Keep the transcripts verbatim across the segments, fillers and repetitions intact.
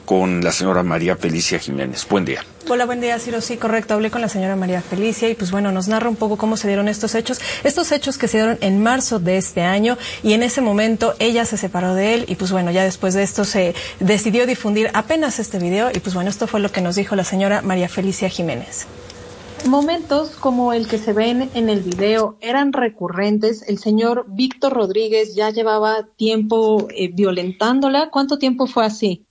con la señora María Felicia Jiménez. Buen día. Hola, buen día, Ciro. Sí, correcto. Hablé con la señora María Felicia y pues bueno, nos narra un poco cómo se dieron estos hechos. Estos hechos que se dieron en marzo de este año y en ese momento ella se separó de él y pues bueno, ya después de esto se decidió difundir apenas este video y pues bueno, esto fue lo que nos dijo la señora María Felicia Jiménez. Momentos como el que se ven en el video eran recurrentes. El señor Víctor Rodríguez ya llevaba tiempo eh, violentándola. ¿Cuánto tiempo fue así?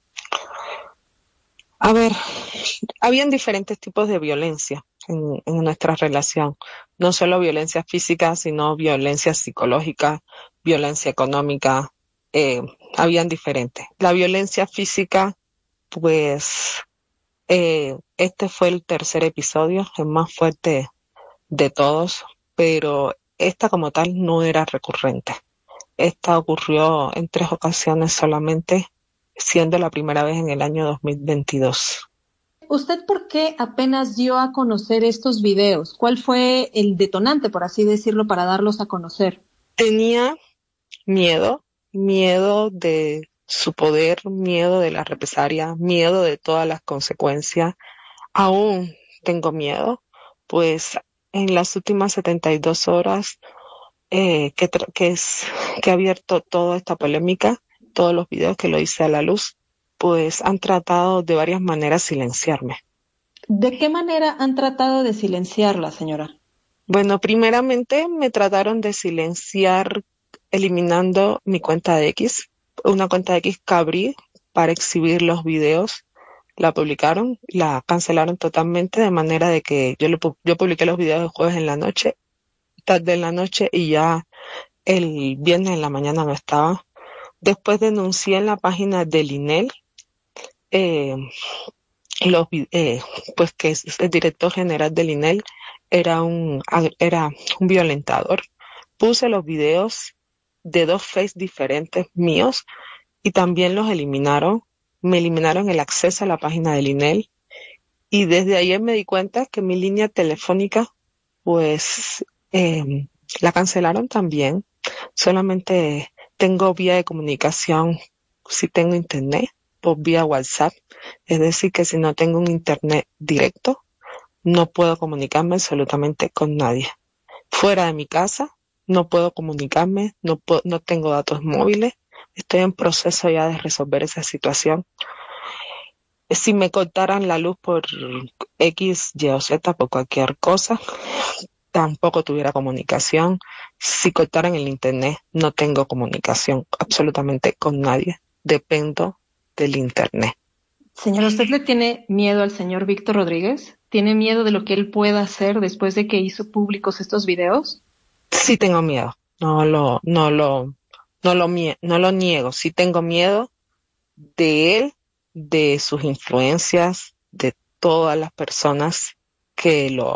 A ver, habían diferentes tipos de violencia en, en nuestra relación. No solo violencia física, sino violencia psicológica, violencia económica. Eh, habían diferentes. La violencia física, pues... Eh, este fue el tercer episodio, el más fuerte de todos, pero esta como tal no era recurrente. Esta ocurrió en tres ocasiones solamente, siendo la primera vez en el año dos mil veintidós. ¿Usted por qué apenas dio a conocer estos videos? ¿Cuál fue el detonante, por así decirlo, para darlos a conocer? Tenía miedo, miedo de su poder, miedo de la represalia, miedo de todas las consecuencias. Aún tengo miedo, pues en las últimas setenta y dos horas eh, que, tra- que, es, que he abierto toda esta polémica, todos los videos que lo hice a la luz, pues han tratado de varias maneras silenciarme. ¿De qué manera han tratado de silenciarla, señora? Bueno, primeramente me trataron de silenciar eliminando mi cuenta de X, una cuenta de X que abrí para exhibir los videos. La publicaron, la cancelaron totalmente de manera de que yo, lo, pu- yo publiqué los videos el jueves en la noche, tarde en la noche y ya el viernes en la mañana no estaba. Después denuncié en la página del INEL, eh, los, vi- eh, pues que es el director general del INEL era un, ag- era un violentador. Puse los videos de dos face diferentes míos y también los eliminaron. Me eliminaron el acceso a la página del INEL y desde ayer me di cuenta que mi línea telefónica pues eh, la cancelaron también. Solamente tengo vía de comunicación si tengo internet por vía WhatsApp. Es decir, que si no tengo un internet directo, no puedo comunicarme absolutamente con nadie. Fuera de mi casa, no puedo comunicarme, no puedo, no tengo datos móviles. Estoy en proceso ya de resolver esa situación. Si me cortaran la luz por X, Y o Z, por cualquier cosa, tampoco tuviera comunicación. Si cortaran el internet, no tengo comunicación absolutamente con nadie. Dependo del internet. Señora, ¿usted le tiene miedo al señor Víctor Rodríguez? ¿Tiene miedo de lo que él pueda hacer después de que hizo públicos estos videos? Sí tengo miedo. No lo, no lo, no lo, mie- no lo niego. Sí tengo miedo de él, de sus influencias, de todas las personas que lo,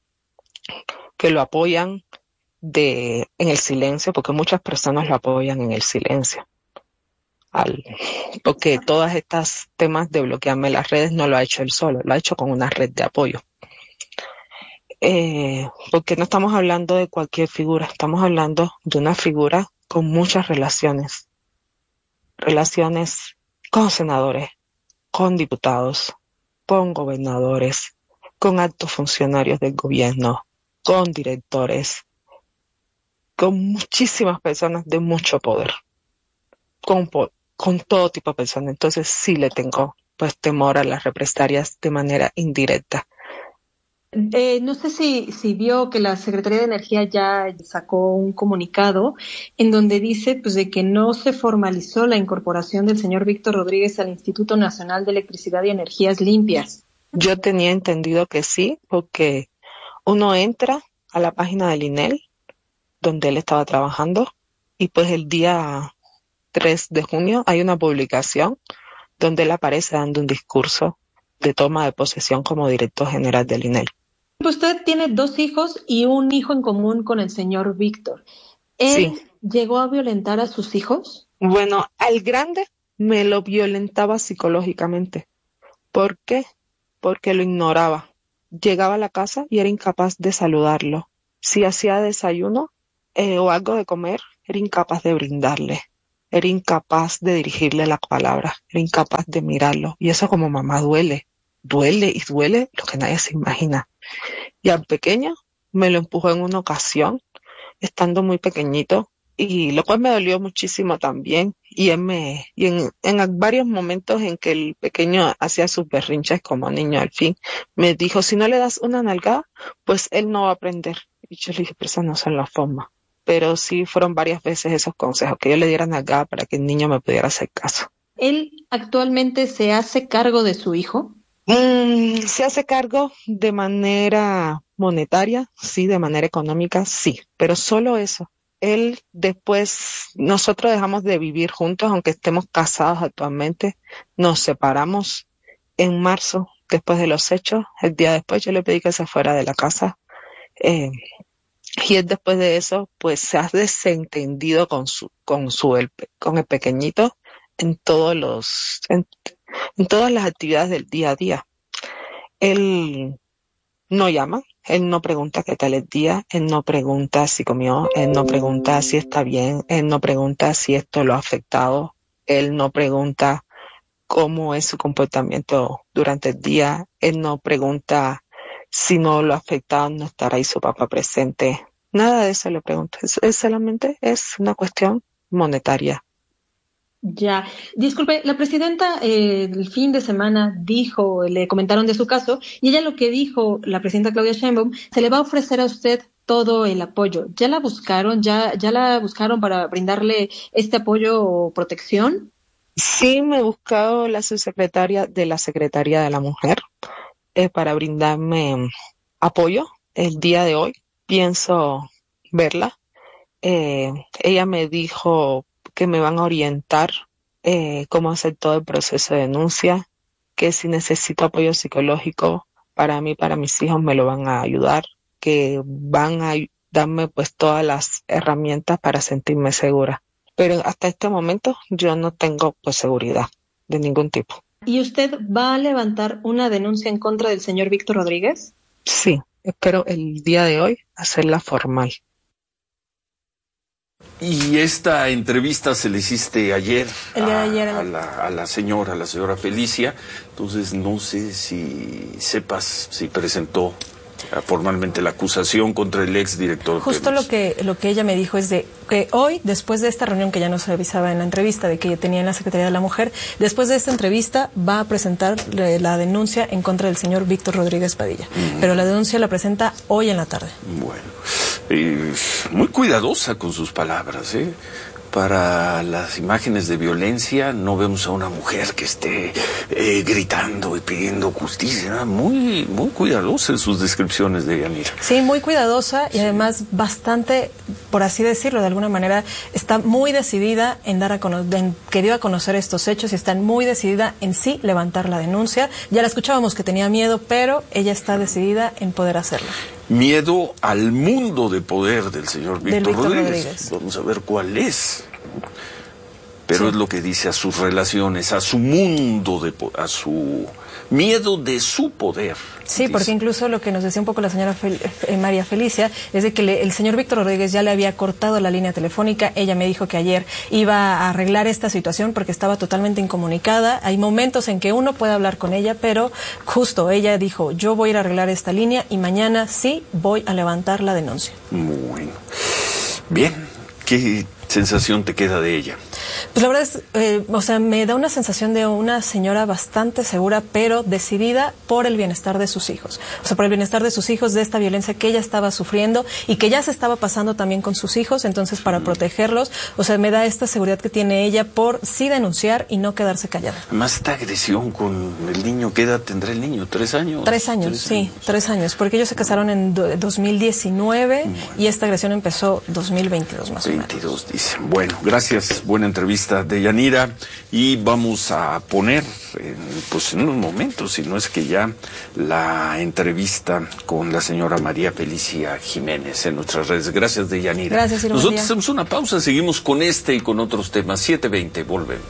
que lo apoyan de, en el silencio, porque muchas personas lo apoyan en el silencio. Al, porque todas estas temas de bloquearme las redes no lo ha hecho él solo, lo ha hecho con una red de apoyo. Eh, porque no estamos hablando de cualquier figura, estamos hablando de una figura con muchas relaciones, relaciones con senadores, con diputados, con gobernadores, con altos funcionarios del gobierno, con directores, con muchísimas personas de mucho poder, con, po- con todo tipo de personas. Entonces sí le tengo pues temor a las represalias de manera indirecta. Eh, no sé si, si vio que la Secretaría de Energía ya sacó un comunicado en donde dice pues de que no se formalizó la incorporación del señor Víctor Rodríguez al Instituto Nacional de Electricidad y Energías Limpias. Yo tenía entendido que sí, porque uno entra a la página del INEL, donde él estaba trabajando, y pues el día tres de junio hay una publicación donde él aparece dando un discurso de toma de posesión como director general del INEL. Usted tiene dos hijos y un hijo en común con el señor Víctor. ¿Él Sí. llegó a violentar a sus hijos? Bueno, al grande me lo violentaba psicológicamente. ¿Por qué? Porque lo ignoraba. Llegaba a la casa y era incapaz de saludarlo. Si hacía desayuno eh, o algo de comer, era incapaz de brindarle. era incapaz de dirigirle la palabra, era incapaz de mirarlo. Y eso como mamá duele, duele y duele lo que nadie se imagina. Y al pequeño me lo empujó en una ocasión, estando muy pequeñito, y lo cual me dolió muchísimo también. Y, él me, y en, en varios momentos en que el pequeño hacía sus berrinches como niño, al fin me dijo, si no le das una nalgada, pues él no va a aprender. Y yo le dije, pero esa no son las formas. Pero sí fueron varias veces esos consejos, que yo le diera nalgada para que el niño me pudiera hacer caso. ¿Él actualmente se hace cargo de su hijo? Mm, se hace cargo de manera monetaria, sí, de manera económica, sí, pero solo eso. Él después, nosotros dejamos de vivir juntos, aunque estemos casados actualmente, nos separamos en marzo, después de los hechos. El día después yo le pedí que se fuera de la casa, eh, y él después de eso, pues se ha desentendido con su, con su, el, con el pequeñito en todos los, en, en todas las actividades del día a día. Él no llama, él no pregunta qué tal el día, él no pregunta si comió, él no pregunta si está bien, él no pregunta si esto lo ha afectado, él no pregunta cómo es su comportamiento durante el día, él no pregunta si no lo ha afectado, no estará ahí su papá presente. Nada de eso le pregunta, es, es solamente es una cuestión monetaria. Ya, disculpe, la presidenta eh, el fin de semana dijo, le comentaron de su caso, y ella lo que dijo, la presidenta Claudia Sheinbaum, se le va a ofrecer a usted todo el apoyo. ¿Ya la buscaron? ¿Ya, ya la buscaron para brindarle este apoyo o protección? Sí, me he buscado la subsecretaria de la Secretaría de la Mujer eh, para brindarme apoyo el día de hoy. Pienso verla. Eh, ella me dijo que me van a orientar eh, cómo hacer todo el proceso de denuncia, que si necesito apoyo psicológico para mí, para mis hijos, me lo van a ayudar, que van a darme pues todas las herramientas para sentirme segura. Pero hasta este momento yo no tengo pues seguridad de ningún tipo. ¿Y usted va a levantar una denuncia en contra del señor Víctor Rodríguez? Sí, espero el día de hoy hacerla formal. Y esta entrevista se le hiciste ayer, El día a, de ayer. a, la, a la señora, a la señora Felicia. Entonces no sé si sepas si presentó formalmente la acusación contra el ex director. Justo lo que lo que ella me dijo es de que hoy, después de esta reunión que ya nos avisaba en la entrevista de que tenía en la Secretaría de la Mujer, después de esta entrevista va a presentar la denuncia en contra del señor Víctor Rodríguez Padilla. Mm. Pero la denuncia la presenta hoy en la tarde. Bueno, eh, muy cuidadosa con sus palabras, ¿eh? Para las imágenes de violencia no vemos a una mujer que esté eh, gritando y pidiendo justicia. Muy, muy cuidadosa en sus descripciones de Yanira. Sí, muy cuidadosa y sí, además bastante, por así decirlo, de alguna manera, está muy decidida en dar a conocer, en que dio a conocer estos hechos y está muy decidida en sí levantar la denuncia. Ya la escuchábamos que tenía miedo, pero ella está decidida en poder hacerlo. Miedo al mundo de poder del señor Víctor, Víctor Rodríguez. Rodríguez. Vamos a ver cuál es. Pero sí, es lo que dice a sus relaciones, a su mundo, de a su miedo de su poder. Sí, dice. Porque incluso lo que nos decía un poco la señora Fel eh, María Felicia es de que le, el señor Víctor Rodríguez ya le había cortado la línea telefónica. Ella me dijo que ayer iba a arreglar esta situación porque estaba totalmente incomunicada. Hay momentos en que uno puede hablar con ella, pero justo ella dijo, yo voy a ir a arreglar esta línea y mañana sí voy a levantar la denuncia. Bueno, bien, ¿qué sensación te queda de ella? Pues la verdad es, eh, o sea, me da una sensación de una señora bastante segura, pero decidida por el bienestar de sus hijos. O sea, por el bienestar de sus hijos, de esta violencia que ella estaba sufriendo y que ya se estaba pasando también con sus hijos, entonces para protegerlos, o sea, me da esta seguridad que tiene ella por sí denunciar y no quedarse callada. Además, esta agresión con el niño, ¿qué edad tendrá el niño? ¿Tres años? Tres años, ¿Tres sí, años? tres años, porque ellos se casaron en dos mil diecinueve bueno. y esta agresión empezó dos mil veintidós más veintidós, o menos. Dice. Bueno, gracias, buena entrevista de Yanira, y vamos a poner, en, pues en unos momentos, si no es que ya, la entrevista con la señora María Felicia Jiménez en nuestras redes. Gracias, de Yanira. Gracias, Irma. Nosotros hacemos una pausa, seguimos con este y con otros temas. siete veinte, volvemos.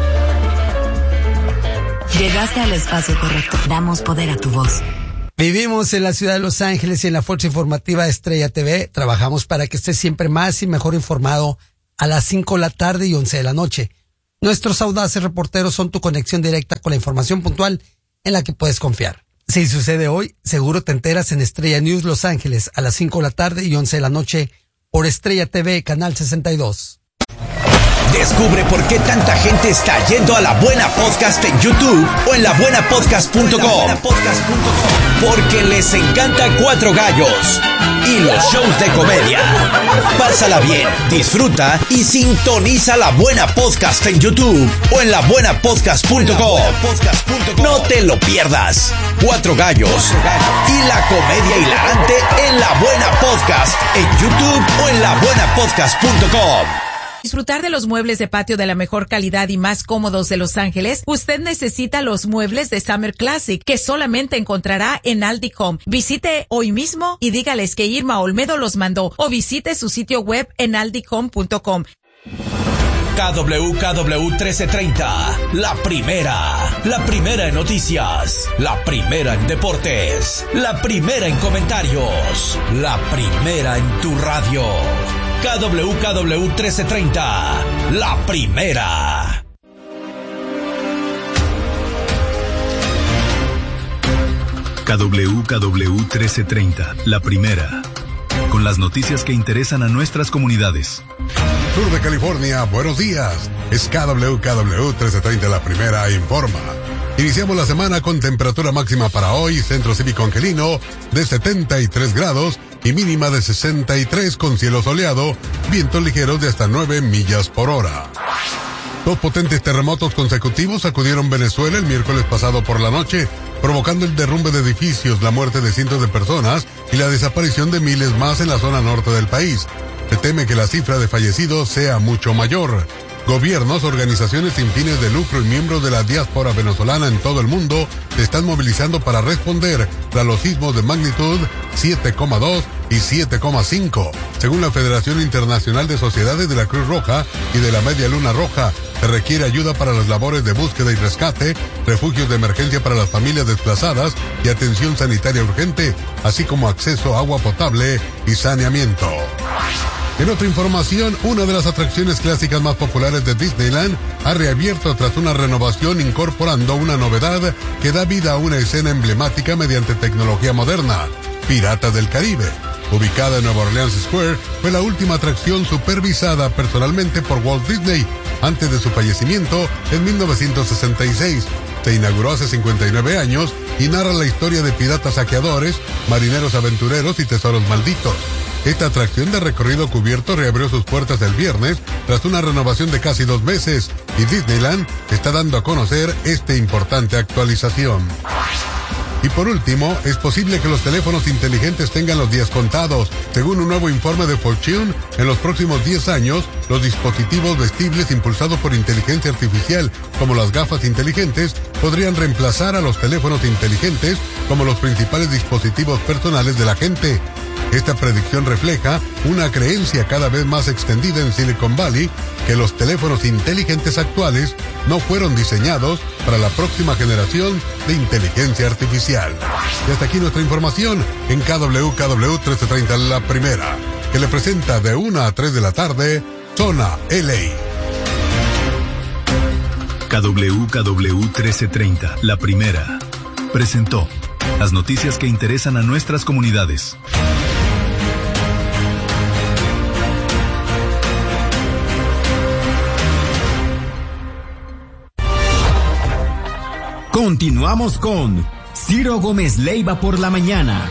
Llegaste al espacio correcto. Damos poder a tu voz. Vivimos en la ciudad de Los Ángeles y en la Fuerza Informativa Estrella T V trabajamos para que estés siempre más y mejor informado a las cinco de la tarde y once de la noche. Nuestros audaces reporteros son tu conexión directa con la información puntual en la que puedes confiar. Si sucede hoy, seguro te enteras en Estrella News Los Ángeles a las cinco de la tarde y once de la noche por Estrella T V, Canal sesenta y dos. Descubre por qué tanta gente está yendo a La Buena Podcast en YouTube o en la buena podcast punto com. Porque les encanta Cuatro Gallos y los shows de comedia. Pásala bien, disfruta y sintoniza La Buena Podcast en YouTube o en la buena podcast punto com. No te lo pierdas. Cuatro Gallos y la comedia hilarante en La Buena Podcast en YouTube o en la buena podcast punto com. Disfrutar de los muebles de patio de la mejor calidad y más cómodos de Los Ángeles, usted necesita los muebles de Summer Classic, que solamente encontrará en Aldi Home. Visite hoy mismo y dígales que Irma Olmedo los mandó, o visite su sitio web en aldi home punto com. K W K W trece treinta, la primera, la primera en noticias, la primera en deportes, la primera en comentarios, la primera en tu radio. K W K W trece treinta, la primera. K W K W trece treinta, la primera. Con las noticias que interesan a nuestras comunidades. Sur de California, buenos días. Es K W K W trece treinta, la primera informa. Iniciamos la semana con temperatura máxima para hoy, Centro Cívico Angelino, de setenta y tres grados y mínima de sesenta y tres con cielo soleado, vientos ligeros de hasta nueve millas por hora. Dos potentes terremotos consecutivos sacudieron Venezuela el miércoles pasado por la noche, provocando el derrumbe de edificios, la muerte de cientos de personas y la desaparición de miles más en la zona norte del país. Se teme que la cifra de fallecidos sea mucho mayor. Gobiernos, organizaciones sin fines de lucro y miembros de la diáspora venezolana en todo el mundo se están movilizando para responder a los sismos de magnitud siete coma dos y siete coma cinco. Según la Federación Internacional de Sociedades de la Cruz Roja y de la Media Luna Roja, se requiere ayuda para las labores de búsqueda y rescate, refugios de emergencia para las familias desplazadas y atención sanitaria urgente, así como acceso a agua potable y saneamiento. En otra información, una de las atracciones clásicas más populares de Disneyland ha reabierto tras una renovación incorporando una novedad que da vida a una escena emblemática mediante tecnología moderna, Piratas del Caribe. Ubicada en Nueva Orleans Square, fue la última atracción supervisada personalmente por Walt Disney antes de su fallecimiento en mil novecientos sesenta y seis. Se inauguró hace cincuenta y nueve años y narra la historia de piratas saqueadores, marineros aventureros y tesoros malditos. Esta atracción de recorrido cubierto reabrió sus puertas el viernes tras una renovación de casi dos meses y Disneyland está dando a conocer esta importante actualización. Y por último, es posible que los teléfonos inteligentes tengan los días contados. Según un nuevo informe de Fortune, en los próximos diez años, los dispositivos vestibles impulsados por inteligencia artificial, como las gafas inteligentes, podrían reemplazar a los teléfonos inteligentes como los principales dispositivos personales de la gente. Esta predicción refleja una creencia cada vez más extendida en Silicon Valley que los teléfonos inteligentes actuales no fueron diseñados para la próxima generación de inteligencia artificial. Y hasta aquí nuestra información en K W K W trece treinta, la primera, que le presenta de una a tres de la tarde, Zona L A. K W K W trece treinta, la primera, presentó las noticias que interesan a nuestras comunidades. Continuamos con Ciro Gómez Leiva por la mañana.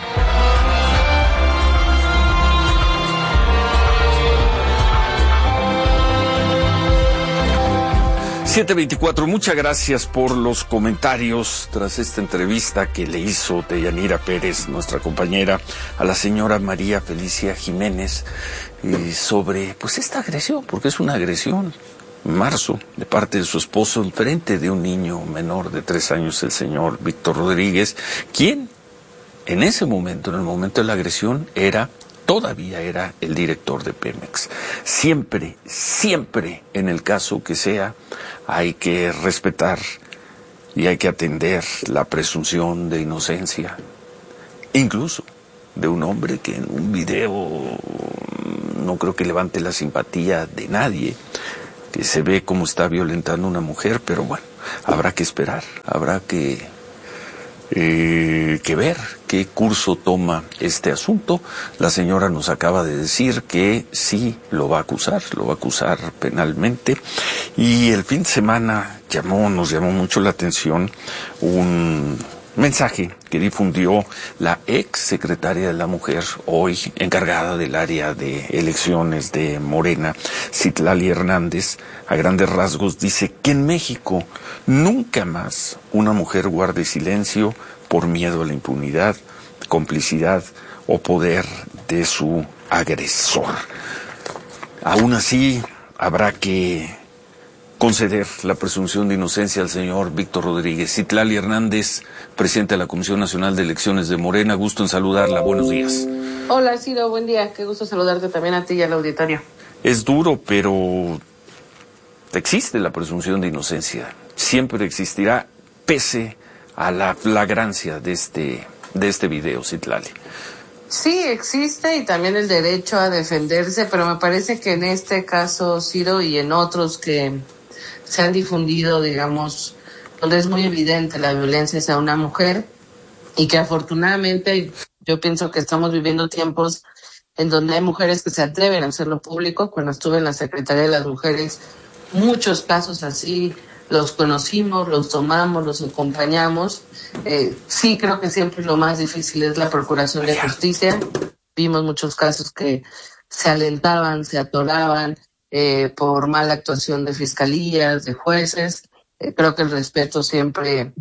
siete veinticuatro, muchas gracias por los comentarios tras esta entrevista que le hizo Deyanira Pérez, nuestra compañera, a la señora María Felicia Jiménez eh, sobre pues esta agresión, porque es una agresión. En marzo, de parte de su esposo, enfrente de un niño menor de tres años, el señor Víctor Rodríguez, quien en ese momento, en el momento de la agresión, era, todavía era el director de Pemex. Siempre, siempre, en el caso que sea, hay que respetar y hay que atender la presunción de inocencia, incluso de un hombre que en un video no creo que levante la simpatía de nadie, que se ve cómo está violentando a una mujer, pero bueno, habrá que esperar, habrá que, eh, que ver qué curso toma este asunto. La señora nos acaba de decir que sí lo va a acusar, lo va a acusar penalmente, y el fin de semana llamó, nos llamó mucho la atención un mensaje que difundió la ex secretaria de la Mujer, hoy encargada del área de elecciones de Morena, Citlali Hernández. A grandes rasgos dice que en México nunca más una mujer guarde silencio por miedo a la impunidad, complicidad o poder de su agresor. Aún así, habrá que conceder la presunción de inocencia al señor Víctor Rodríguez. Citlali Hernández, presidenta de la Comisión Nacional de Elecciones de Morena, gusto en saludarla, buenos días. Hola, Ciro, buen día, qué gusto saludarte también a ti y al auditorio. Es duro, pero existe la presunción de inocencia, siempre existirá, pese a la flagrancia de este, de este video, Citlali. Sí, existe, y también el derecho a defenderse, pero me parece que en este caso, Ciro, y en otros que se han difundido, digamos, donde es muy evidente la violencia hacia una mujer, y que afortunadamente yo pienso que estamos viviendo tiempos en donde hay mujeres que se atreven a hacerlo público. Cuando estuve en la Secretaría de las Mujeres, muchos casos así los conocimos, los tomamos, los acompañamos. Eh, sí, creo que siempre lo más difícil es la procuración de justicia. Vimos muchos casos que se alentaban, se atoraban eh, por mala actuación de fiscalías, de jueces. Eh, creo que el respeto siempre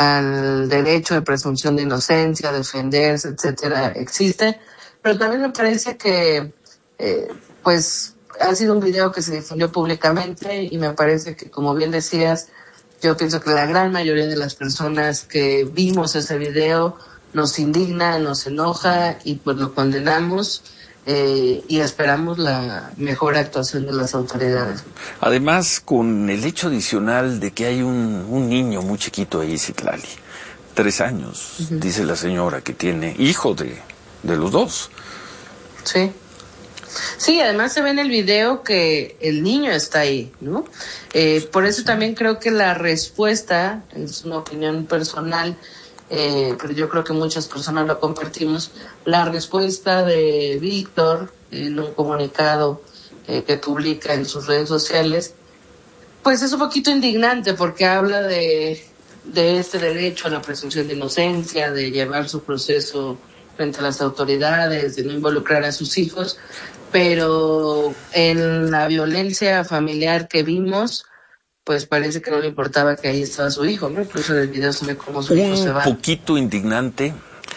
al derecho de presunción de inocencia, defenderse, etcétera, existe. Pero también me parece que, eh, pues, ha sido un video que se difundió públicamente, y me parece que, como bien decías, yo pienso que la gran mayoría de las personas que vimos ese video nos indigna, nos enoja, y pues lo condenamos eh, y esperamos la mejor actuación de las autoridades. Además, con el hecho adicional de que hay un, un niño muy chiquito ahí, Citlali, tres años, uh-huh. Dice la señora que tiene hijo de, de los dos. Sí. Sí, además se ve en el video que el niño está ahí, ¿no? Eh, por eso también creo que la respuesta, es una opinión personal, eh, pero yo creo que muchas personas lo compartimos, la respuesta de Víctor en un comunicado eh, que publica en sus redes sociales, pues es un poquito indignante, porque habla de, de este derecho a la presunción de inocencia, de llevar su proceso frente a las autoridades, de no involucrar a sus hijos, pero en la violencia familiar que vimos, pues parece que no le importaba que ahí estaba su hijo, ¿no? Incluso en el video se ve cómo su hijo se va. Un poquito indignante,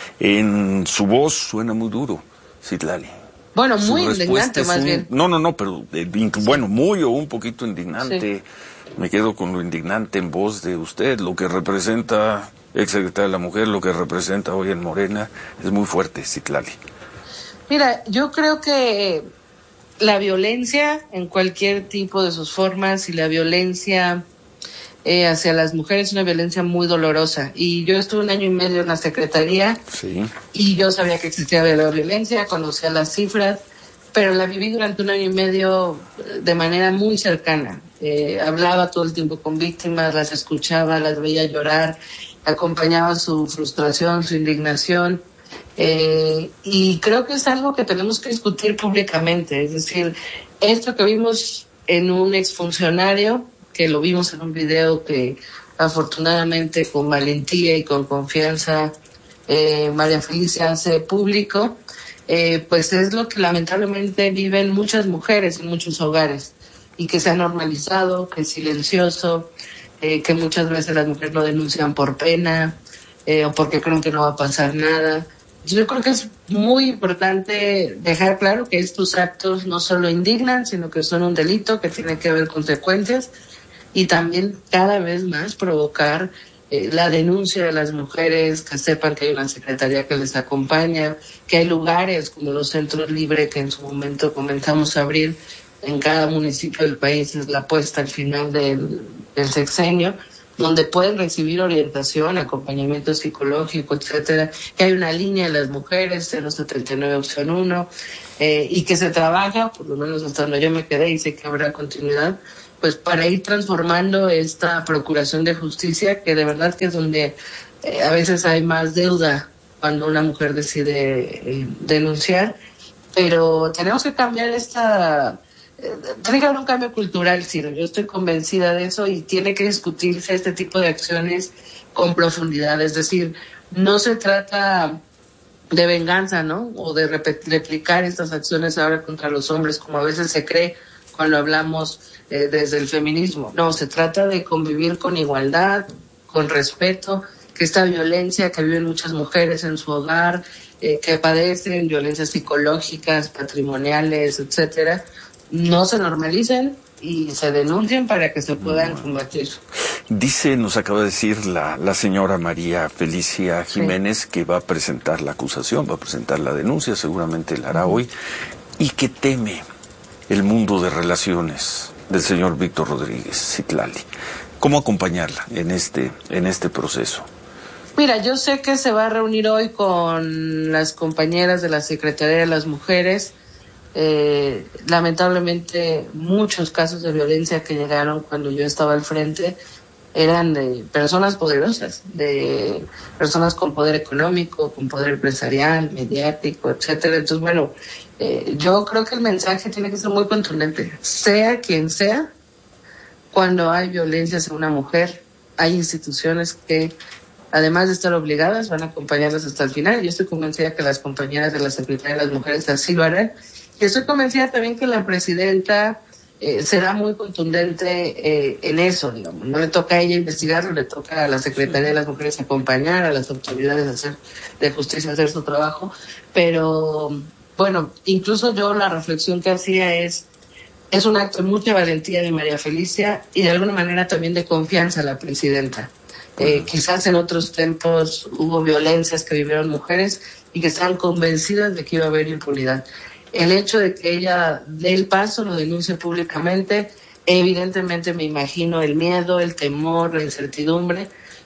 en su voz suena muy duro, Citlali. Bueno, muy indignante más un... bien. No, no, no, pero eh, bueno, muy o un poquito indignante. Sí. Me quedo con lo indignante en voz de usted, lo que representa, exsecretaria de la Mujer, lo que representa hoy en Morena, es muy fuerte, Citlali. Mira, yo creo que la violencia en cualquier tipo de sus formas, y la violencia eh, hacia las mujeres es una violencia muy dolorosa. Y yo estuve un año y medio en la Secretaría, sí, y yo sabía que existía la violencia, conocía las cifras, pero la viví durante un año y medio de manera muy cercana. Eh, hablaba todo el tiempo con víctimas, las escuchaba, las veía llorar, acompañaba su frustración, su indignación. Eh, y creo que es algo que tenemos que discutir públicamente. Es decir, esto que vimos en un exfuncionario, que lo vimos en un video que afortunadamente con valentía y con confianza eh, María Felicia hace público, eh, pues es lo que lamentablemente viven muchas mujeres en muchos hogares, y que se ha normalizado, que es silencioso, eh, que muchas veces las mujeres lo denuncian por pena eh, o porque creen que no va a pasar nada. Yo creo que es muy importante dejar claro que estos actos no solo indignan, sino que son un delito que tiene que haber consecuencias, y también cada vez más provocar eh, la denuncia de las mujeres, que sepan que hay una secretaría que les acompaña, que hay lugares como los centros libres que en su momento comenzamos a abrir en cada municipio del país. Es la apuesta al final del, del sexenio, donde pueden recibir orientación, acompañamiento psicológico, etcétera, que hay una línea de las mujeres, cero setenta y nueve opción uno, eh, y que se trabaja, por lo menos hasta donde yo me quedé y sé que habrá continuidad, pues para ir transformando esta procuración de justicia, que de verdad que es donde eh, a veces hay más deuda cuando una mujer decide eh, denunciar, pero tenemos que cambiar esta... Tiene que haber un cambio cultural, Ciro. Yo estoy convencida de eso y tiene que discutirse este tipo de acciones con profundidad. Es decir, no se trata de venganza, ¿no? O de rep- replicar estas acciones ahora contra los hombres, como a veces se cree cuando hablamos eh, desde el feminismo. No, se trata de convivir con igualdad, con respeto, que esta violencia que viven muchas mujeres en su hogar, eh, que padecen violencias psicológicas, patrimoniales, etcétera, no se normalicen y se denuncien para que se puedan combatir. Dice, nos acaba de decir la, la señora María Felicia Jiménez, sí, que va a presentar la acusación, va a presentar la denuncia, seguramente la hará hoy, y que teme el mundo de relaciones del señor Víctor Rodríguez Citlali. ¿Cómo acompañarla en este, en este proceso? Mira, yo sé que se va a reunir hoy con las compañeras de la Secretaría de las Mujeres. Eh, lamentablemente muchos casos de violencia que llegaron cuando yo estaba al frente eran de personas poderosas, de personas con poder económico, con poder empresarial, mediático, etcétera. Entonces, bueno, eh, yo creo que el mensaje tiene que ser muy contundente, sea quien sea. Cuando hay violencia hacia una mujer, hay instituciones que, además de estar obligadas, van a acompañarlas hasta el final. Yo estoy convencida que las compañeras de la Secretaría de las Mujeres así lo harán. Y estoy convencida también que la presidenta eh, será muy contundente eh, en eso, digamos. No le toca a ella investigarlo, le toca a la Secretaría de las Mujeres acompañar, a las autoridades hacer de justicia hacer su trabajo. Pero, bueno, incluso yo la reflexión que hacía es, es un acto de mucha valentía de María Felicia y de alguna manera también de confianza a la presidenta. Eh, quizás en otros tiempos hubo violencias que vivieron mujeres y que estaban convencidas de que iba a haber impunidad. El hecho de que ella dé el paso, lo denuncie públicamente, evidentemente me imagino el miedo, el temor, la incertidumbre,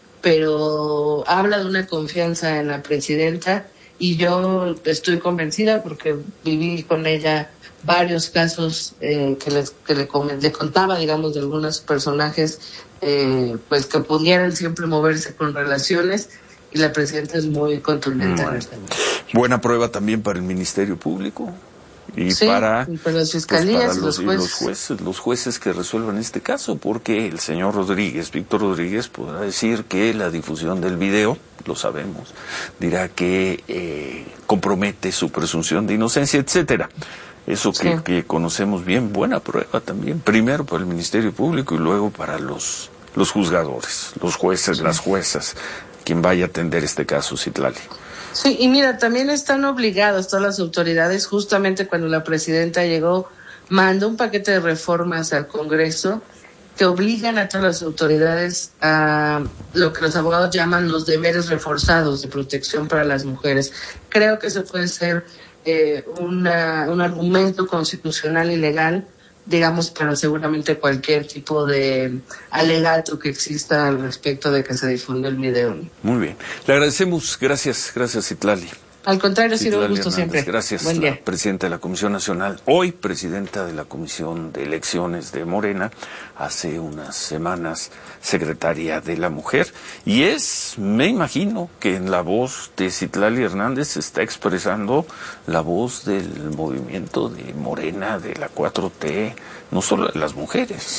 pero habla de una confianza en la presidenta y yo estoy convencida porque viví con ella varios casos eh, que, les, que le, le contaba, digamos, de algunos personajes eh, pues que pudieran siempre moverse con relaciones y la presidenta es muy contundente. Bueno. Buena prueba también para el Ministerio Público. Y sí, para, para las fiscalías, pues para los, los, jueces. los jueces, los jueces que resuelvan este caso, porque el señor Rodríguez, Víctor Rodríguez, podrá decir que la difusión del video, lo sabemos, dirá que eh, compromete su presunción de inocencia, etcétera. Eso que, sí. que conocemos bien, buena prueba también, primero para el Ministerio Público y luego para los, los juzgadores, los jueces, sí. las juezas, quien vaya a atender este caso, Citlali. Sí, y mira, también están obligadas todas las autoridades, justamente cuando la presidenta llegó, mandó un paquete de reformas al Congreso que obligan a todas las autoridades a lo que los abogados llaman los deberes reforzados de protección para las mujeres. Creo que eso puede ser eh, una, un argumento constitucional y legal, digamos, para seguramente cualquier tipo de alegato que exista al respecto de que se difunde el video. Muy bien. Le agradecemos. Gracias, gracias, Citlali. Al contrario, Ciro, un gusto Hernández, siempre. Gracias, Buen día. La presidenta de la Comisión Nacional, hoy presidenta de la Comisión de Elecciones de Morena, hace unas semanas secretaria de la Mujer, y es, me imagino, que en la voz de Citlali Hernández se está expresando la voz del movimiento de Morena, de la cuatro T, no solo de las mujeres.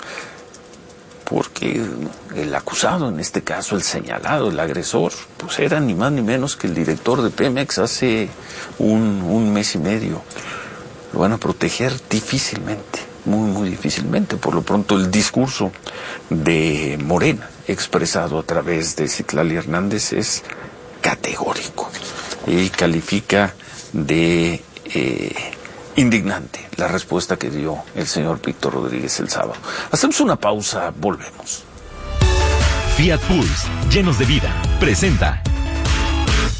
Porque el acusado, en este caso el señalado, el agresor, pues era ni más ni menos que el director de Pemex hace un, un mes y medio. Lo van a proteger difícilmente, muy, muy difícilmente. Por lo pronto el discurso de Morena, expresado a través de Citlali Hernández, es categórico y califica de... Eh, indignante la respuesta que dio el señor Víctor Rodríguez el sábado. Hacemos una pausa, volvemos. Fiat Pulse, llenos de vida, presenta.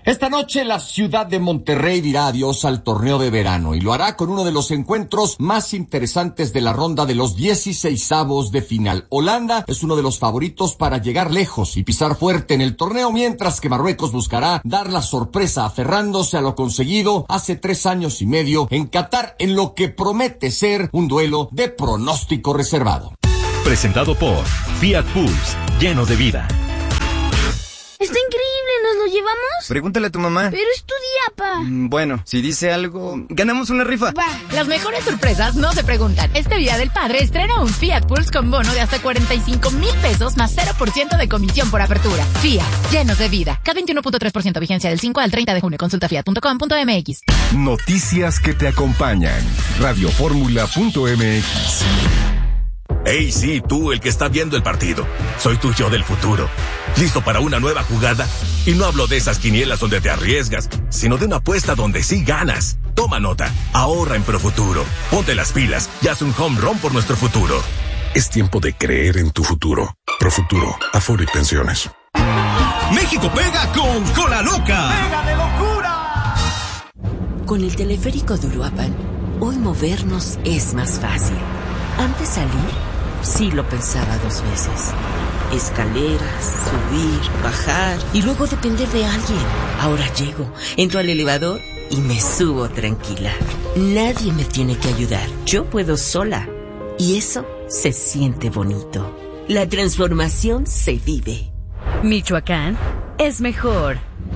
Esta noche la ciudad de Monterrey dirá adiós al torneo de verano y lo hará con uno de los encuentros más interesantes de la ronda de los dieciseisavos de final. Holanda es uno de los favoritos para llegar lejos y pisar fuerte en el torneo, mientras que Marruecos buscará dar la sorpresa aferrándose a lo conseguido hace tres años y medio en Qatar, en lo que promete ser un duelo de pronóstico reservado. Presentado por Fiat Pulse, lleno de vida. Está increíble, ¿nos lo llevamos? Pregúntale a tu mamá. Pero es tu día, pa. Mm, Bueno, si dice algo, ganamos una rifa. Va. Las mejores sorpresas no se preguntan. Este Día del Padre estrena un Fiat Pulse con bono de hasta cuarenta y cinco mil pesos más cero por ciento de comisión por apertura. Fiat, llenos de vida. K veintiuno punto tres por ciento vigencia del cinco al treinta de junio. Consulta fiat punto com punto m x. Noticias que te acompañan. Radioformula punto m x. Hey, sí, tú, el que está viendo el partido. Soy tu yo del futuro. ¿Listo para una nueva jugada? Y no hablo de esas quinielas donde te arriesgas, sino de una apuesta donde sí ganas. Toma nota, ahorra en Profuturo. Ponte las pilas y haz un home run por nuestro futuro. Es tiempo de creer en tu futuro. Profuturo, Afore y Pensiones. México pega con Cola Loca. ¡Pega de locura! Con el teleférico de Uruapan, hoy movernos es más fácil. Antes salir, sí lo pensaba dos veces. Escaleras, subir, bajar y luego depender de alguien. Ahora llego, entro al elevador y me subo tranquila. Nadie me tiene que ayudar. Yo puedo sola. Y eso se siente bonito. La transformación se vive. Michoacán es mejor.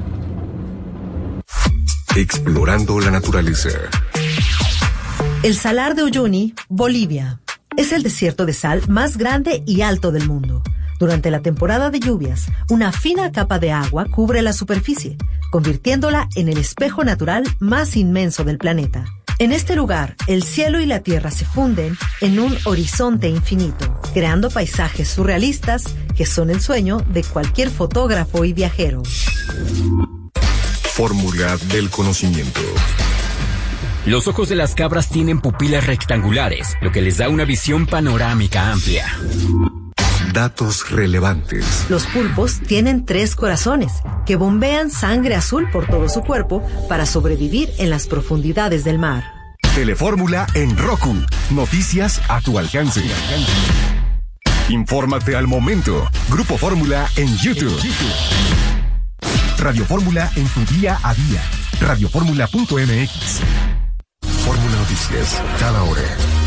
Explorando la naturaleza. El Salar de Uyuni, Bolivia. Es el desierto de sal más grande y alto del mundo. Durante la temporada de lluvias, una fina capa de agua cubre la superficie, convirtiéndola en el espejo natural más inmenso del planeta. En este lugar, el cielo y la tierra se funden en un horizonte infinito, creando paisajes surrealistas que son el sueño de cualquier fotógrafo y viajero. Fórmula del conocimiento. Los ojos de las cabras tienen pupilas rectangulares, lo que les da una visión panorámica amplia. Datos relevantes. Los pulpos tienen tres corazones que bombean sangre azul por todo su cuerpo para sobrevivir en las profundidades del mar. Telefórmula en Roku. Noticias a tu alcance. Infórmate al momento. Grupo Fórmula en YouTube. Radio Fórmula en tu día a día. Radioformula punto m x. Fórmula Noticias, cada hora.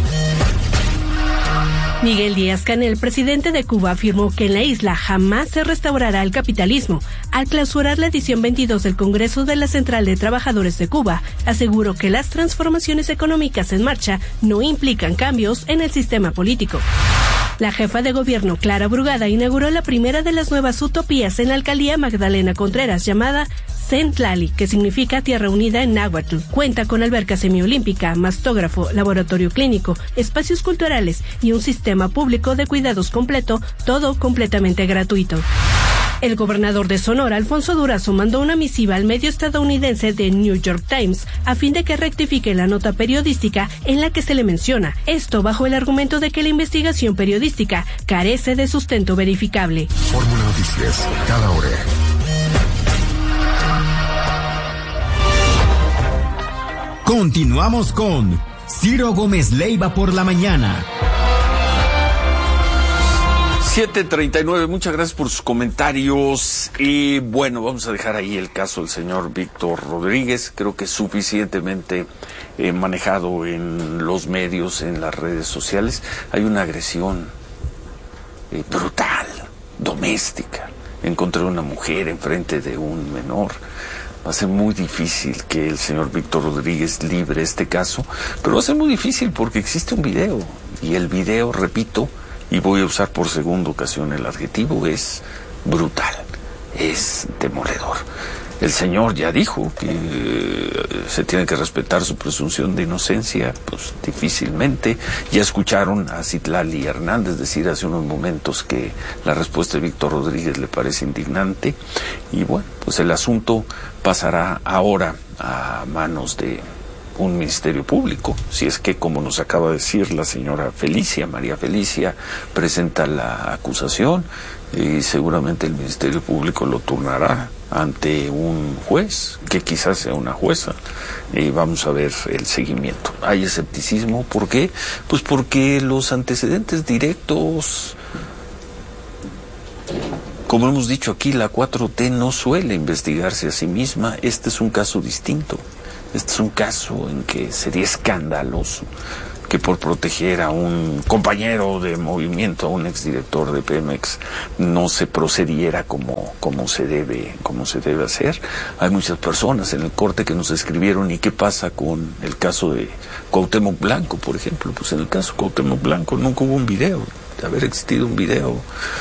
Miguel Díaz-Canel, presidente de Cuba, afirmó que en la isla jamás se restaurará el capitalismo. Al clausurar la edición veintidós del Congreso de la Central de Trabajadores de Cuba, aseguró que las transformaciones económicas en marcha no implican cambios en el sistema político. La jefa de gobierno, Clara Brugada, inauguró la primera de las nuevas utopías en la alcaldía Magdalena Contreras, llamada Centlali, que significa Tierra Unida en náhuatl. Cuenta con alberca semiolímpica, mastógrafo, laboratorio clínico, espacios culturales y un sistema público de cuidados completo, todo completamente gratuito. El gobernador de Sonora, Alfonso Durazo, mandó una misiva al medio estadounidense The New York Times a fin de que rectifique la nota periodística en la que se le menciona. Esto bajo el argumento de que la investigación periodística carece de sustento verificable. Fórmula Noticias, cada hora. Continuamos con Ciro Gómez Leiva por la mañana. siete treinta y nueve, muchas gracias por sus comentarios. Y bueno, vamos a dejar ahí el caso del señor Víctor Rodríguez. Creo que es suficientemente eh, manejado en los medios, en las redes sociales. Hay una agresión eh, brutal, doméstica, en contra de una mujer, enfrente de un menor. Va a ser muy difícil que el señor Víctor Rodríguez libre este caso, pero va a ser muy difícil porque existe un video. Y el video, repito, y voy a usar por segunda ocasión el adjetivo, es brutal, es demoledor. El señor ya dijo que eh, se tiene que respetar su presunción de inocencia, pues difícilmente. Ya escucharon a Citlali Hernández decir hace unos momentos que la respuesta de Víctor Rodríguez le parece indignante. Y bueno, pues el asunto pasará ahora a manos de un ministerio público, si es que, como nos acaba de decir la señora Felicia, María Felicia, presenta la acusación y seguramente el Ministerio Público lo turnará ante un juez, que quizás sea una jueza, y vamos a ver el seguimiento. Hay escepticismo, ¿por qué? Pues porque los antecedentes directos, como hemos dicho aquí, la cuatro T no suele investigarse a sí misma. Este es un caso distinto. Este es un caso en que sería escandaloso que por proteger a un compañero de movimiento, a un exdirector de Pemex, no se procediera como, como se debe, como se debe hacer. Hay muchas personas en el corte que nos escribieron, ¿y qué pasa con el caso de Cuauhtémoc Blanco, por ejemplo? Pues en el caso de Cuauhtémoc Blanco nunca hubo un video. De haber existido un video,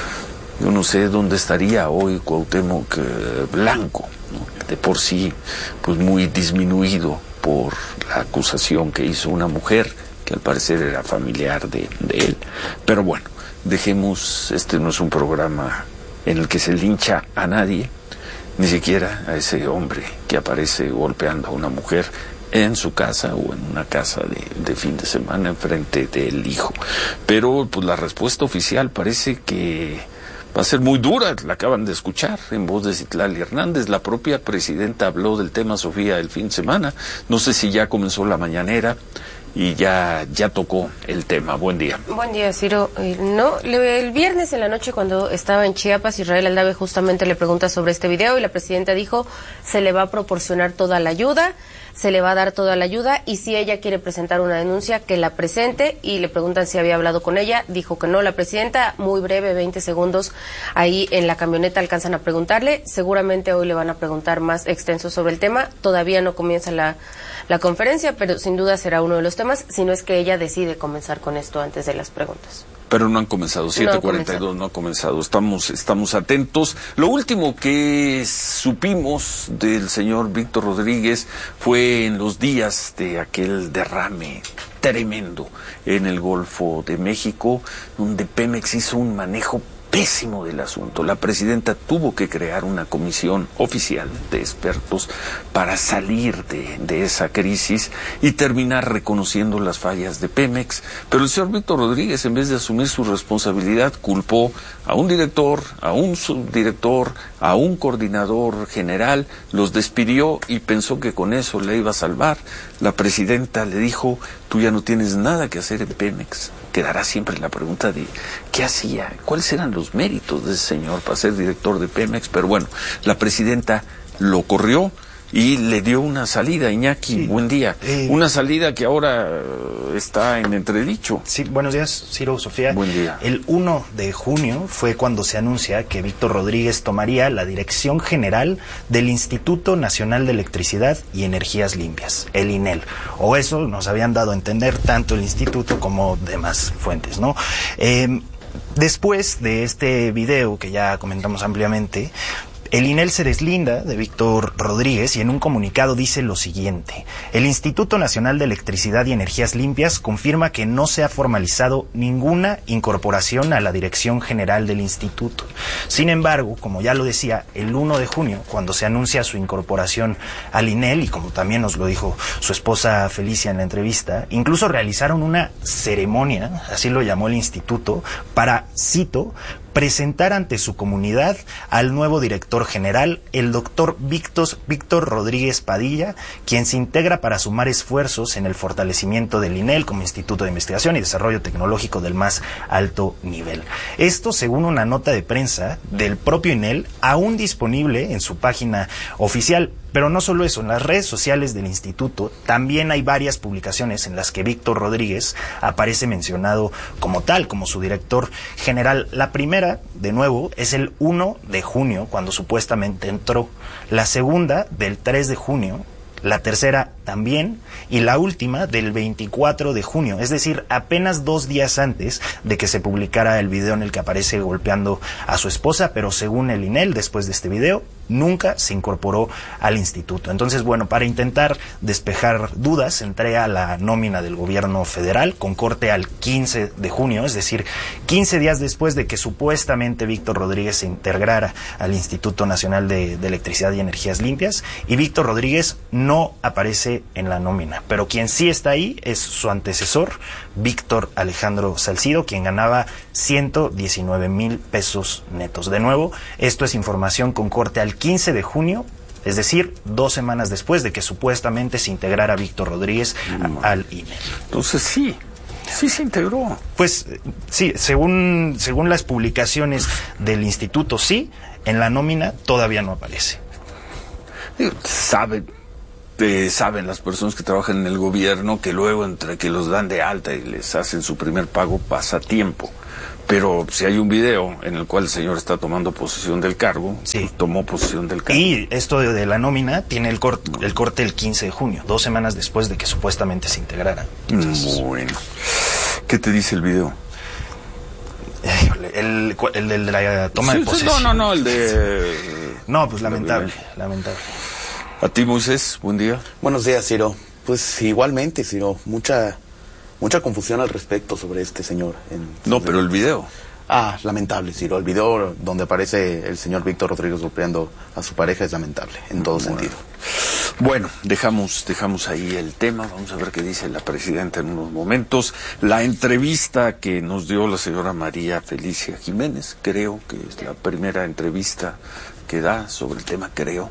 yo no sé dónde estaría hoy Cuauhtémoc eh, Blanco, ¿no? De por sí, pues muy disminuido por la acusación que hizo una mujer que al parecer era familiar de, de él. Pero bueno, dejemos, este no es un programa en el que se lincha a nadie, ni siquiera a ese hombre que aparece golpeando a una mujer en su casa o en una casa de, de fin de semana enfrente del hijo. Pero pues la respuesta oficial parece que va a ser muy dura, la acaban de escuchar en voz de Citlali Hernández. La propia presidenta habló del tema, Sofía, el fin de semana. No sé si ya comenzó la mañanera y ya ya tocó el tema. Buen día. Buen día, Ciro. Eh, no, le, el viernes en la noche, cuando estaba en Chiapas, Israel Aldave justamente le pregunta sobre este video y la presidenta dijo, se le va a proporcionar toda la ayuda, se le va a dar toda la ayuda, y si ella quiere presentar una denuncia, que la presente. Y le preguntan si había hablado con ella, dijo que no. La presidenta, muy breve, veinte segundos, ahí en la camioneta alcanzan a preguntarle. Seguramente hoy le van a preguntar más extenso sobre el tema. Todavía no comienza la, la conferencia, pero sin duda será uno de los temas, si no es que ella decide comenzar con esto antes de las preguntas. Pero no han comenzado, siete cuarenta y dos no ha comenzado, estamos, estamos atentos. Lo último que supimos del señor Víctor Rodríguez fue en los días de aquel derrame tremendo en el Golfo de México, donde Pemex hizo un manejo pésimo del asunto. La presidenta tuvo que crear una comisión oficial de expertos para salir de, de esa crisis y terminar reconociendo las fallas de Pemex. Pero el señor Víctor Rodríguez, en vez de asumir su responsabilidad, culpó a un director, a un subdirector, a un coordinador general, los despidió y pensó que con eso le iba a salvar. La presidenta le dijo, tú ya no tienes nada que hacer en Pemex. Quedará siempre la pregunta de qué hacía, cuáles eran los méritos de ese señor para ser director de Pemex. Pero bueno, la presidenta lo corrió y le dio una salida. Iñaki, sí. Buen día. Eh, una salida que ahora está en entredicho. Sí, buenos días, Ciro, Sofía. Buen día. El uno de junio fue cuando se anuncia que Víctor Rodríguez tomaría la dirección general del Instituto Nacional de Electricidad y Energías Limpias, el INEL. O eso nos habían dado a entender tanto el instituto como demás fuentes, ¿no? Eh, después de este video que ya comentamos ampliamente, el INEL se deslinda de Víctor Rodríguez y en un comunicado dice lo siguiente: el Instituto Nacional de Electricidad y Energías Limpias confirma que no se ha formalizado ninguna incorporación a la dirección general del instituto. Sin embargo, como ya lo decía, el uno de junio, cuando se anuncia su incorporación al INEL, y como también nos lo dijo su esposa Felicia en la entrevista, incluso realizaron una ceremonia, así lo llamó el instituto, para, cito, presentar ante su comunidad al nuevo director general, el doctor Víctor, Víctor Rodríguez Padilla, quien se integra para sumar esfuerzos en el fortalecimiento del INEL como Instituto de Investigación y Desarrollo Tecnológico del más alto nivel. Esto según una nota de prensa del propio INEL, aún disponible en su página oficial. Pero no solo eso, en las redes sociales del instituto también hay varias publicaciones en las que Víctor Rodríguez aparece mencionado como tal, como su director general. La primera, de nuevo, es el uno de junio, cuando supuestamente entró. La segunda, del tres de junio. La tercera también, y la última del veinticuatro de junio, es decir, apenas dos días antes de que se publicara el video en el que aparece golpeando a su esposa, pero según el INEL, después de este video, nunca se incorporó al instituto. Entonces, bueno, para intentar despejar dudas, entré a la nómina del gobierno federal con corte al quince de junio, es decir, quince días después de que supuestamente Víctor Rodríguez se integrara al Instituto Nacional de, de Electricidad y Energías Limpias, y Víctor Rodríguez no aparece en la nómina, pero quien sí está ahí es su antecesor, Víctor Alejandro Salcido, quien ganaba ciento diecinueve mil pesos netos. De nuevo, esto es información con corte al quince de junio, es decir, dos semanas después de que supuestamente se integrara Víctor Rodríguez a, al I N E. Entonces sí, sí se integró. Pues sí, según, según las publicaciones del instituto, sí, en la nómina todavía no aparece. Saben, eh, saben las personas que trabajan en el gobierno que luego entre que los dan de alta y les hacen su primer pago pasa tiempo. Pero si hay un video en el cual el señor está tomando posesión del cargo, sí, pues tomó posesión del cargo. Y esto de, de la nómina tiene el, cor el corte el quince de junio, dos semanas después de que supuestamente se integrara. Entonces, bueno, ¿qué te dice el video? El, el, el de la toma sí, de posesión. No, no, no, el de... No, pues lamentable, lamentable. A ti, Moisés, buen día. Buenos días, Ciro. Pues igualmente, Ciro, mucha... Mucha confusión al respecto sobre este señor. En, no, pero el video. Ah, lamentable, Ciro. El video donde aparece el señor Víctor Rodríguez golpeando a su pareja es lamentable, en todo bueno. sentido. Bueno, dejamos, dejamos ahí el tema. Vamos a ver qué dice la presidenta en unos momentos. La entrevista que nos dio la señora María Felicia Jiménez, creo que es la primera entrevista que da sobre el tema, creo.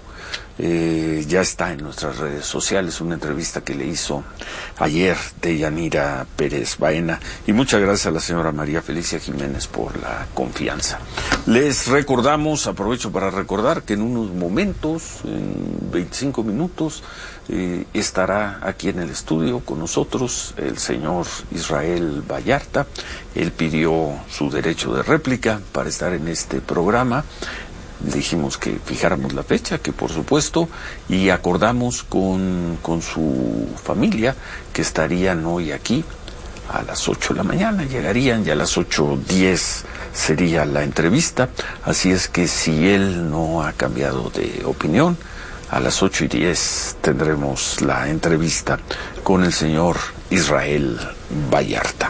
Eh, ya está en nuestras redes sociales, una entrevista que le hizo ayer Deyanira Pérez Baena, y muchas gracias a la señora María Felicia Jiménez por la confianza. Les recordamos, aprovecho para recordar que en unos momentos, en veinticinco minutos, eh, estará aquí en el estudio con nosotros el señor Israel Vallarta. Él pidió su derecho de réplica para estar en este programa. Dijimos que fijáramos la fecha, que por supuesto, y acordamos con, con su familia que estarían hoy aquí a las ocho de la mañana, llegarían, y a las ocho diez sería la entrevista, así es que si él no ha cambiado de opinión, a las ocho y diez tendremos la entrevista con el señor Israel Vallarta.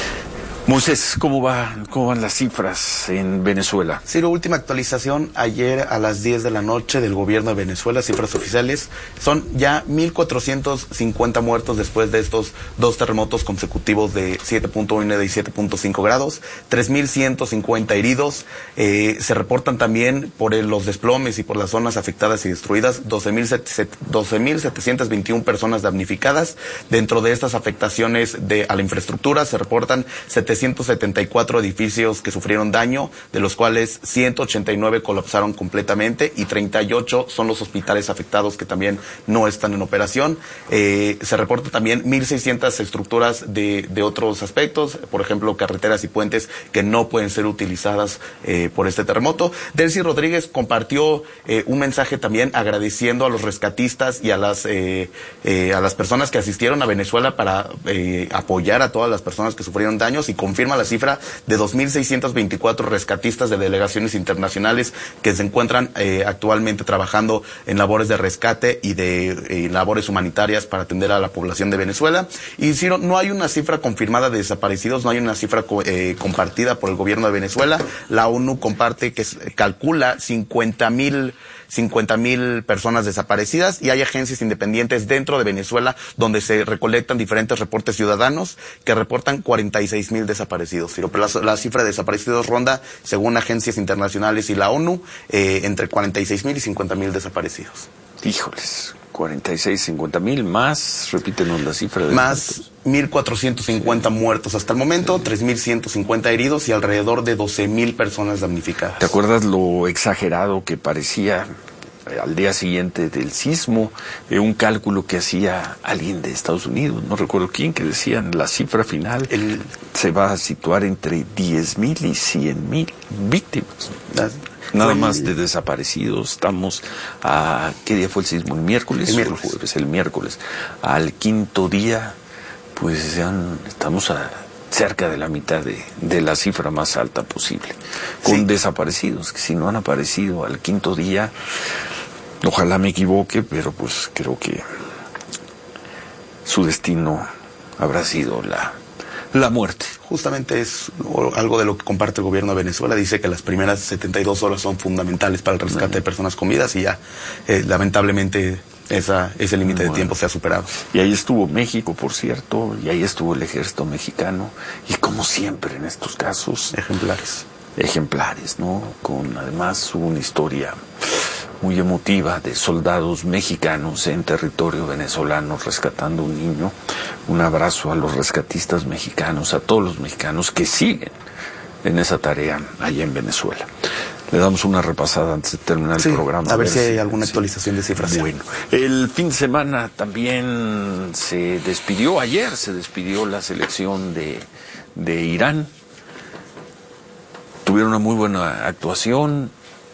Moisés, ¿cómo va, cómo van las cifras en Venezuela? Sí, la última actualización ayer a las diez de la noche del gobierno de Venezuela, cifras oficiales, son ya mil cuatrocientos cincuenta muertos después de estos dos terremotos consecutivos de siete punto uno y siete punto cinco grados, tres mil ciento cincuenta heridos, eh, se reportan también por el, los desplomes y por las zonas afectadas y destruidas, doce mil setecientas veintiuna personas damnificadas. Dentro de estas afectaciones de, a la infraestructura se reportan setecientos setenta y cuatro edificios que sufrieron daño, de los cuales ciento ochenta y nueve colapsaron completamente y treinta y ocho son los hospitales afectados que también no están en operación. Eh, se reporta también mil seiscientas estructuras de, de otros aspectos, por ejemplo, carreteras y puentes que no pueden ser utilizadas eh, por este terremoto. Delcy Rodríguez compartió eh, un mensaje también agradeciendo a los rescatistas y a las, eh, eh, a las personas que asistieron a Venezuela para eh, apoyar a todas las personas que sufrieron daños, y confirma la cifra de dos mil seiscientos veinticuatro rescatistas de delegaciones internacionales que se encuentran eh, actualmente trabajando en labores de rescate y de eh, labores humanitarias para atender a la población de Venezuela. Y si no, no hay una cifra confirmada de desaparecidos, no hay una cifra co eh, compartida por el gobierno de Venezuela. La ONU comparte que calcula cincuenta mil cincuenta mil personas desaparecidas, y hay agencias independientes dentro de Venezuela donde se recolectan diferentes reportes ciudadanos que reportan cuarenta y seis mil desaparecidos. Pero la, la cifra de desaparecidos ronda, según agencias internacionales y la ONU, eh, entre cuarenta y seis mil y cincuenta mil desaparecidos. Híjoles, cuarenta y seis, cincuenta mil más, repítenos la cifra. De más mil cuatrocientos cincuenta sí. muertos hasta el momento, sí. tres mil ciento cincuenta heridos y alrededor de doce mil personas damnificadas. ¿Te acuerdas lo exagerado que parecía eh, al día siguiente del sismo? Eh, un cálculo que hacía alguien de Estados Unidos, no recuerdo quién, que decían la cifra final el... se va a situar entre diez mil y cien mil víctimas. ¿Ah? Nada fue más de desaparecidos. Estamos a... ¿Qué día fue el sismo? ¿El miércoles? El miércoles. El jueves, el miércoles. Al quinto día, pues ya estamos a cerca de la mitad de, de la cifra más alta posible, con sí. desaparecidos, que si no han aparecido al quinto día, ojalá me equivoque, pero pues creo que su destino habrá sido la, la muerte. Justamente es algo de lo que comparte el gobierno de Venezuela. Dice que las primeras setenta y dos horas son fundamentales para el rescate no. de personas con vidas y ya, eh, lamentablemente, esa, ese límite bueno. de tiempo se ha superado. Y ahí estuvo México, por cierto, y ahí estuvo el ejército mexicano, y como siempre en estos casos... Ejemplares. Ejemplares, ¿no? Con además una historia muy emotiva de soldados mexicanos en territorio venezolano rescatando un niño. Un abrazo a los rescatistas mexicanos, a todos los mexicanos que siguen en esa tarea allá en Venezuela. Le damos una repasada antes de terminar sí, el programa. A ver, a ver si hay alguna actualización sí. de cifras. Bueno, el fin de semana también se despidió, ayer se despidió la selección de, de Irán. Tuvieron una muy buena actuación,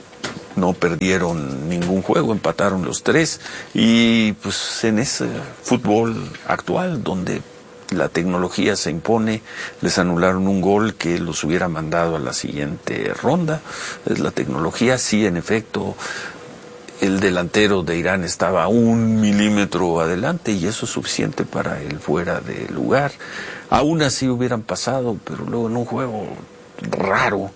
no perdieron ningún juego, empataron los tres y pues en ese fútbol actual donde la tecnología se impone, les anularon un gol que los hubiera mandado a la siguiente ronda. Es la tecnología, sí, en efecto, el delantero de Irán estaba un milímetro adelante y eso es suficiente para el fuera de lugar. Aún así hubieran pasado, pero luego en un juego raro,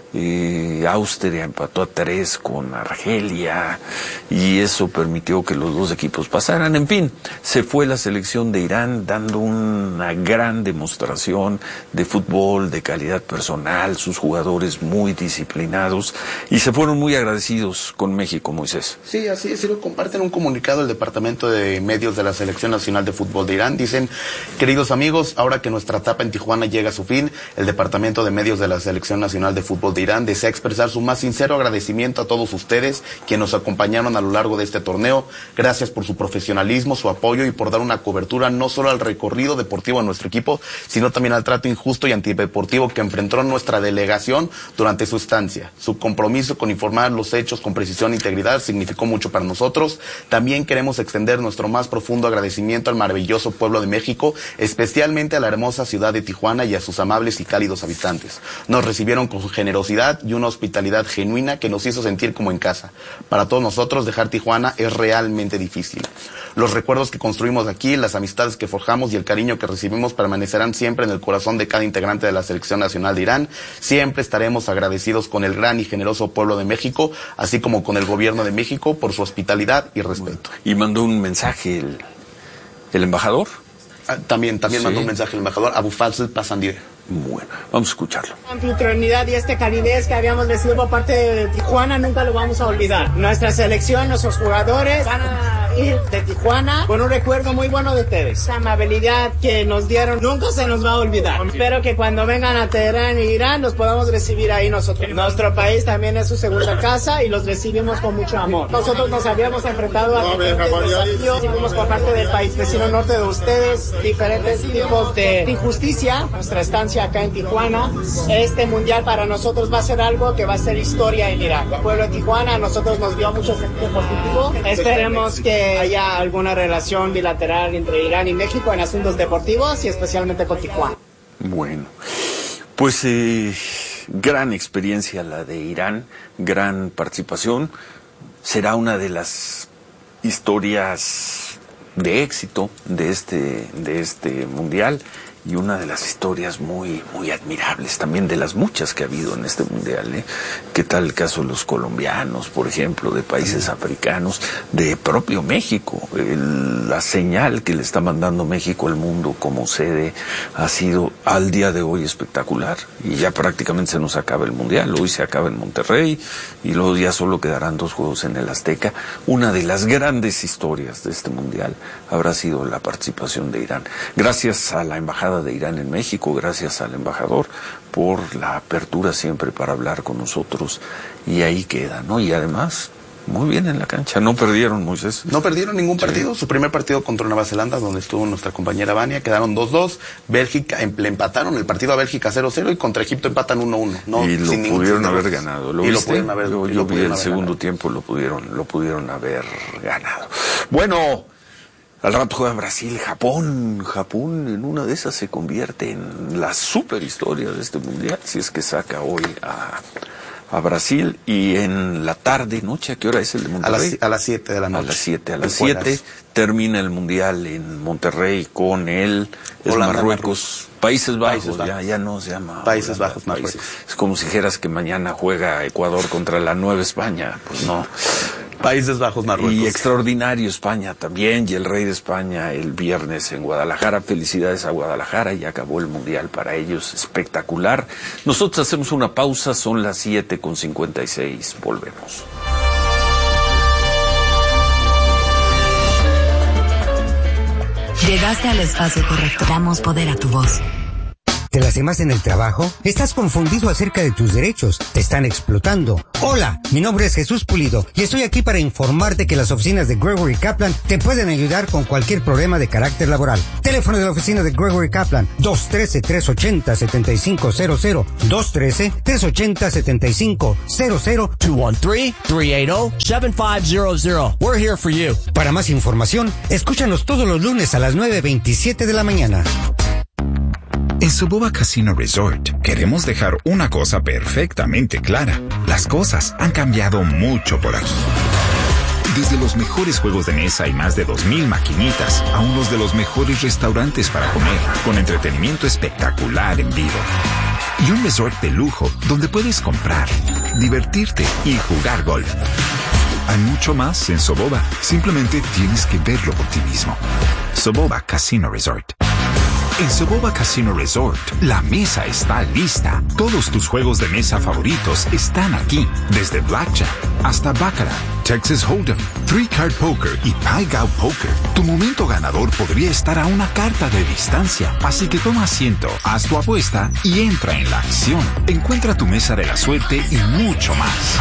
eh, Austria empató a tres con Argelia y eso permitió que los dos equipos pasaran. En fin, se fue la selección de Irán dando una gran demostración de fútbol, de calidad personal, sus jugadores muy disciplinados y se fueron muy agradecidos con México, Moisés. Sí, así es, sí lo comparten un comunicado del Departamento de Medios de la Selección Nacional de Fútbol de Irán. Dicen, queridos amigos, ahora que nuestra etapa en Tijuana llega a su fin, el Departamento de Medios de la Selección Nacional de Fútbol de Irán desea expresar su más sincero agradecimiento a todos ustedes quienes nos acompañaron a lo largo de este torneo. Gracias por su profesionalismo, su apoyo y por dar una cobertura no solo al recorrido deportivo de nuestro equipo, sino también al trato injusto y antideportivo que enfrentó nuestra delegación durante su estancia. Su compromiso con informar los hechos con precisión e integridad significó mucho para nosotros. También queremos extender nuestro más profundo agradecimiento al maravilloso pueblo de México, especialmente a la hermosa ciudad de Tijuana y a sus amables y cálidos habitantes. Nos recibieron con su generosidad y una hospitalidad genuina que nos hizo sentir como en casa. Para todos nosotros dejar Tijuana es realmente difícil. Los recuerdos que construimos aquí, las amistades que forjamos y el cariño que recibimos permanecerán siempre en el corazón de cada integrante de la Selección Nacional de Irán. Siempre estaremos agradecidos con el gran y generoso pueblo de México, así como con el gobierno de México por su hospitalidad y respeto. Y mandó un mensaje el, el embajador. Ah, también, también sí. mandó un mensaje el embajador Abu Fazl Passandier. Bueno, vamos a escucharlo. La anfitrionidad y este calidez que habíamos recibido por parte de Tijuana nunca lo vamos a olvidar. Nuestra selección, nuestros jugadores van a ir de Tijuana con un recuerdo muy bueno de ustedes. La amabilidad que nos dieron nunca se nos va a olvidar. Espero que cuando vengan a Teherán e Irán los podamos recibir ahí nosotros. Nuestro país también es su segunda casa y los recibimos con mucho amor. Nosotros nos habíamos enfrentado a diferentes desafíos y fuimos por parte del país vecino norte de ustedes, diferentes tipos de injusticia. Nuestra estancia acá en Tijuana, este mundial para nosotros va a ser algo que va a ser historia en Irán. El pueblo de Tijuana a nosotros nos dio mucho sentido positivo. Esperemos que haya alguna relación bilateral entre Irán y México en asuntos deportivos y especialmente con Tijuana. Bueno, pues eh, gran experiencia la de Irán, gran participación. Será una de las historias de éxito de este, de este mundial. Y una de las historias muy muy admirables, también de las muchas que ha habido en este mundial, ¿eh? ¿Qué tal el caso de los colombianos, por ejemplo, de países africanos, de propio México? El, la señal que le está mandando México al mundo como sede ha sido al día de hoy espectacular. Y ya prácticamente se nos acaba el mundial. Hoy se acaba en Monterrey y luego ya solo quedarán dos juegos en el Azteca. Una de las grandes historias de este mundial habrá sido la participación de Irán. Gracias a la embajada de Irán en México, gracias al embajador por la apertura siempre para hablar con nosotros y ahí queda, ¿no? Y además, muy bien en la cancha, no perdieron, Moisés. No perdieron ningún partido, sí. Su primer partido contra Nueva Zelanda, donde estuvo nuestra compañera Vania, quedaron dos dos, Bélgica le empataron el partido a Bélgica cero cero y contra Egipto empatan uno uno. No, y lo sin pudieron ningún, haber ganado, ¿lo y viste? Lo pudieron haber, yo yo yo vi el haber segundo ganado. tiempo, lo pudieron, lo pudieron haber ganado. Bueno, Al rato juega Brasil, Japón. Japón en una de esas se convierte en la super historia de este mundial, si es que saca hoy a, a Brasil. Y en la tarde, noche, ¿a qué hora es el de Monterrey? A las siete de la noche. A las siete, a las siete termina el mundial en Monterrey con el es Holanda, Marruecos, Marruecos, Países Bajos, Países Bajos. Ya, ya no se llama Países Holanda, Bajos, Marruecos. Países. Es como si dijeras que mañana juega Ecuador contra la Nueva España, pues no. Países Bajos, Marruecos. Y extraordinario España también, y el rey de España el viernes en Guadalajara. Felicidades a Guadalajara, y acabó el mundial para ellos, espectacular. Nosotros hacemos una pausa, son las siete con cincuenta y seis, volvemos. Llegaste al espacio correcto. Damos poder a tu voz. ¿Te lastimas en el trabajo? ¿Estás confundido acerca de tus derechos? ¿Te están explotando? Hola, mi nombre es Jesús Pulido y estoy aquí para informarte que las oficinas de Gregory Kaplan te pueden ayudar con cualquier problema de carácter laboral. Teléfono de la oficina de Gregory Kaplan, dos uno tres, tres ocho cero, siete cinco cero cero, dos uno tres, tres ocho cero, siete cinco cero cero, dos uno tres, tres ocho cero, siete cinco cero cero. We're here for you. Para más información, escúchanos todos los lunes a las nueve veintisiete de la mañana. En Soboba Casino Resort queremos dejar una cosa perfectamente clara. Las cosas han cambiado mucho por aquí. Desde los mejores juegos de mesa y más de dos mil maquinitas, a unos de los mejores restaurantes para comer, con entretenimiento espectacular en vivo. Y un resort de lujo donde puedes comprar, divertirte y jugar golf. Hay mucho más en Soboba. Simplemente tienes que verlo por ti mismo. Soboba Casino Resort. En Soboba Casino Resort, la mesa está lista. Todos tus juegos de mesa favoritos están aquí. Desde Blackjack hasta Baccarat, Texas Hold'em, Three Card Poker y Pai Gow Poker. Tu momento ganador podría estar a una carta de distancia. Así que toma asiento, haz tu apuesta y entra en la acción. Encuentra tu mesa de la suerte y mucho más.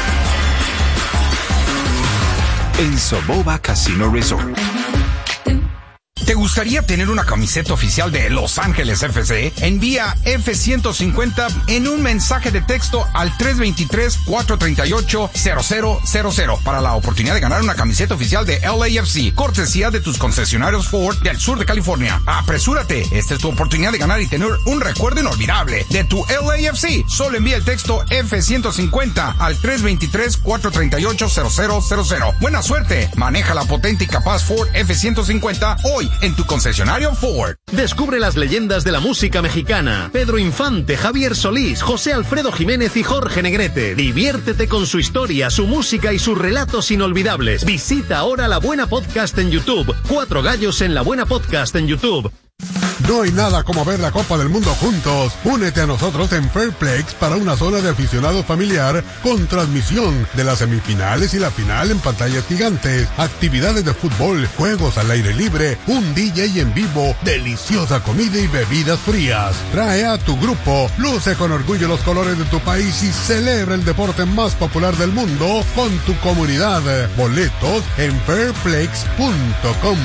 En Soboba Casino Resort. ¿Te gustaría tener una camiseta oficial de Los Ángeles F C? Envía F ciento cincuenta en un mensaje de texto al tres dos tres, cuatro tres ocho, cero cero cero cero para la oportunidad de ganar una camiseta oficial de L A F C, cortesía de tus concesionarios Ford del sur de California. ¡Apresúrate! Esta es tu oportunidad de ganar y tener un recuerdo inolvidable de tu L A F C. Solo envía el texto F ciento cincuenta al tres dos tres, cuatro tres ocho, cero cero cero cero. ¡Buena suerte! Maneja la potente y capaz Ford F ciento cincuenta hoy en tu concesionario Ford. Descubre las leyendas de la música mexicana. Pedro Infante, Javier Solís, José Alfredo Jiménez y Jorge Negrete. Diviértete con su historia, su música y sus relatos inolvidables. Visita ahora La Buena Podcast en YouTube. Cuatro Gallos en La Buena Podcast en YouTube. No hay nada como ver la Copa del Mundo juntos. Únete a nosotros en Fairplex para una zona de aficionados familiar con transmisión de las semifinales y la final en pantallas gigantes, actividades de fútbol, juegos al aire libre, un D J en vivo, deliciosa comida y bebidas frías. Trae a tu grupo, luce con orgullo los colores de tu país y celebra el deporte más popular del mundo con tu comunidad. Boletos en fairplex punto com.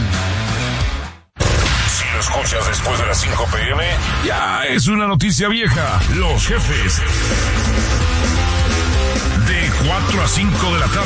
Escuchas después de las cinco pe eme, ya es una noticia vieja. Los jefes de cuatro a cinco de la tarde.